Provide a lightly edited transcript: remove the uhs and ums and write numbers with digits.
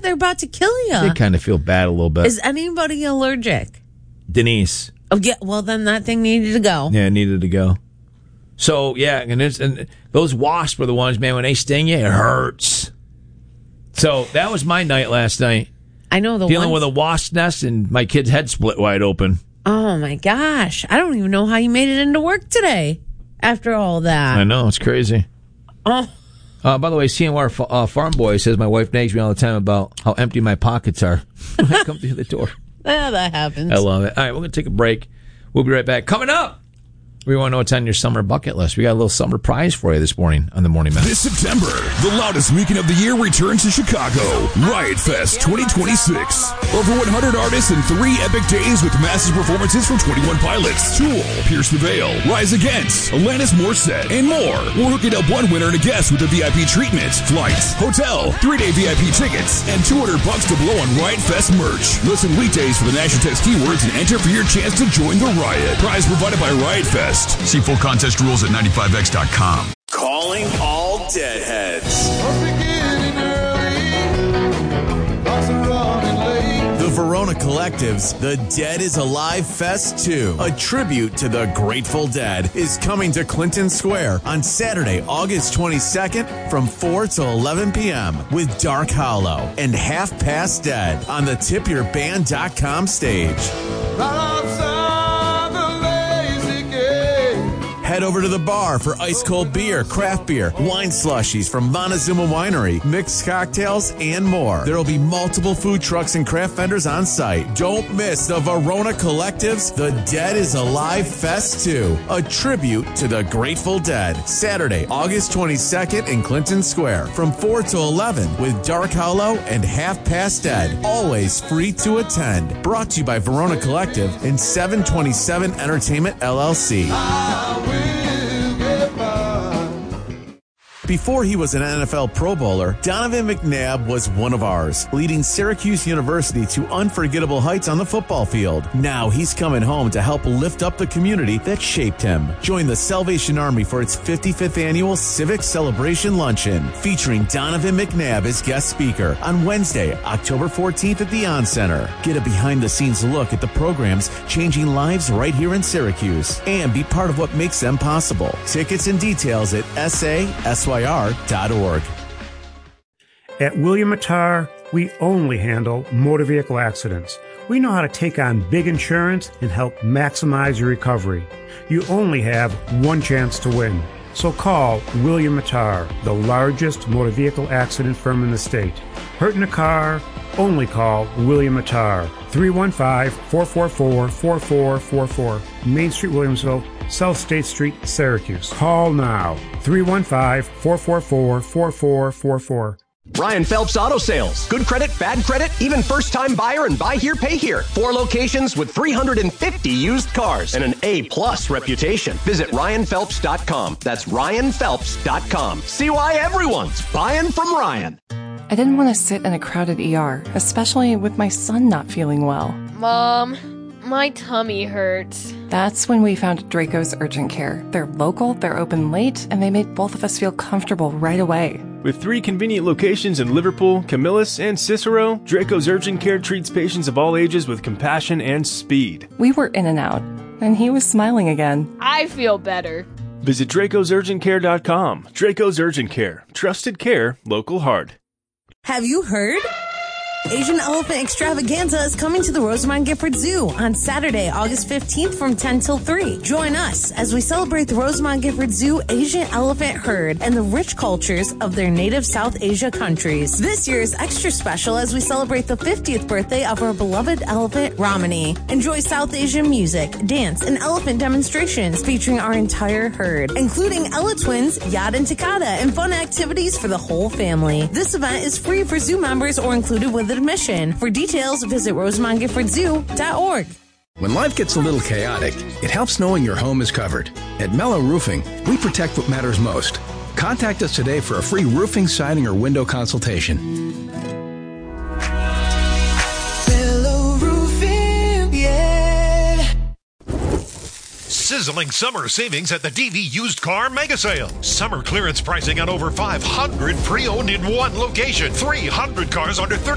They're about to kill you. They kind of feel bad a little bit. Is anybody allergic? Denise. Oh, yeah. Well, then that thing needed to go. Yeah, it needed to go. So, yeah, and those wasps are the ones, man, when they sting you, it hurts. So that was my night last night. I know dealing with a wasp nest and my kid's head split wide open. Oh, my gosh. I don't even know how you made it into work today after all that. I know. It's crazy. Oh. By the way, CNR Farm Boy says my wife nags me all the time about how empty my pockets are when I come through the door. Yeah, that happens. I love it. All right, we're going to take a break. We'll be right back. Coming up, we want to know what's on your summer bucket list. We got a little summer prize for you this morning on the Morning Mess. This September, the loudest weekend of the year returns to Chicago. Riot Fest 2026. Over 100 artists in 3 epic days with massive performances from 21 Pilots, Tool, Pierce the Veil, Rise Against, Alanis Morissette, and more. We're hooking up one winner and a guest with a VIP treatment, flights, hotel, 3-day VIP tickets, and $200 to blow on Riot Fest merch. Listen weekdays for the National Text keywords and enter for your chance to join the riot. Prize provided by Riot Fest. See full contest rules at 95x.com. Calling all deadheads. The Verona Collective's The Dead is Alive Fest 2, a tribute to the Grateful Dead, is coming to Clinton Square on Saturday, August 22nd from 4 to 11 p.m. with Dark Hollow and Half Past Dead on the tipyourband.com stage. Head over to the bar for ice-cold beer, craft beer, wine slushies from Montezuma Winery, mixed cocktails, and more. There will be multiple food trucks and craft vendors on site. Don't miss the Verona Collective's The Dead is Alive Fest 2, a tribute to the Grateful Dead. Saturday, August 22nd in Clinton Square from 4 to 11 with Dark Hollow and Half Past Dead. Always free to attend. Brought to you by Verona Collective and 727 Entertainment, LLC. Before he was an NFL Pro Bowler, Donovan McNabb was one of ours, leading Syracuse University to unforgettable heights on the football field. Now he's coming home to help lift up the community that shaped him. Join the Salvation Army for its 55th annual Civic Celebration Luncheon, featuring Donovan McNabb as guest speaker on Wednesday, October 14th at the On Center. Get a behind-the-scenes look at the programs changing lives right here in Syracuse, and be part of what makes them possible. Tickets and details at SYR.org. At William Attar, we only handle motor vehicle accidents. We know how to take on big insurance and help maximize your recovery. You only have one chance to win. So call William Attar, the largest motor vehicle accident firm in the state. Hurt in a car? Only call William Attar. 315-444-4444. Main Street, Williamsville, South State Street, Syracuse. Call now. 315-444-4444. Ryan Phelps Auto Sales. Good credit, bad credit, even first-time buyer and buy here, pay here. 4 locations with 350 used cars and an A-plus reputation. Visit RyanPhelps.com. That's RyanPhelps.com. See why everyone's buying from Ryan. I didn't want to sit in a crowded ER, especially with my son not feeling well. Mom, my tummy hurts. That's when we found Draco's Urgent Care. They're local, they're open late, and they made both of us feel comfortable right away. With 3 convenient locations in Liverpool, Camillus, and Cicero, Draco's Urgent Care treats patients of all ages with compassion and speed. We were in and out, and he was smiling again. I feel better. Visit dracosurgentcare.com. Draco's Urgent Care. Trusted care, local hard. Have you heard? Asian Elephant Extravaganza is coming to the Rosamond Gifford Zoo on Saturday, August 15th from 10 till 3. Join us as we celebrate the Rosamond Gifford Zoo Asian elephant herd and the rich cultures of their native South Asia countries. This year is extra special as we celebrate the 50th birthday of our beloved elephant, Ramani. Enjoy South Asian music, dance, and elephant demonstrations featuring our entire herd, including Ella Twins, Yad and Takada, and fun activities for the whole family. This event is free for zoo members or included with admission. For details, visit RosamondGiffordZoo.org. When life gets a little chaotic, it helps knowing your home is covered. At Mellow Roofing, we protect what matters most. Contact us today for a free roofing, siding, or window consultation. Mellow Roofing, yeah. Sizzling summer savings at the DV Used Car Mega Sale. Summer clearance pricing on over 500 pre-owned in one location. 300 cars under 30.